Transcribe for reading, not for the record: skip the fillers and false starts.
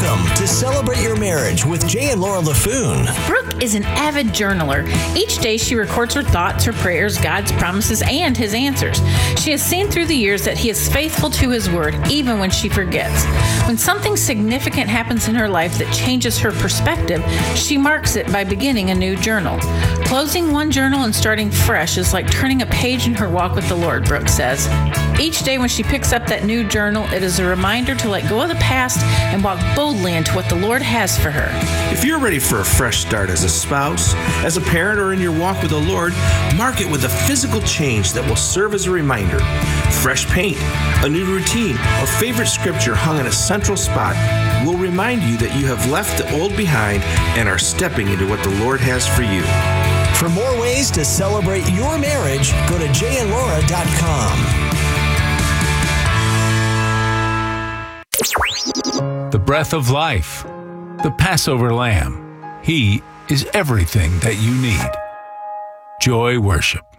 Welcome to Celebrate Your Marriage with Jay and Laura Laffoon. Brooke is an avid journaler. Each day she records her thoughts, her prayers, God's promises, and His answers. She has seen through the years that He is faithful to His word, even when she forgets. When something significant happens in her life that changes her perspective, she marks it by beginning a new journal. Closing one journal and starting fresh is like turning a page in her walk with the Lord, Brooke says. Each day when she picks up that new journal, it is a reminder to let go of the past and walk boldly into what the Lord has for her. If you're ready for a fresh start as a spouse, as a parent, or in your walk with the Lord, mark it with a physical change that will serve as a reminder. Fresh paint, a new routine, or favorite scripture hung in a central spot will remind you that you have left the old behind and are stepping into what the Lord has for you. For more ways to celebrate your marriage, go to jayandlaura.com. The breath of life, the Passover Lamb. He is everything that you need. Joy Worship.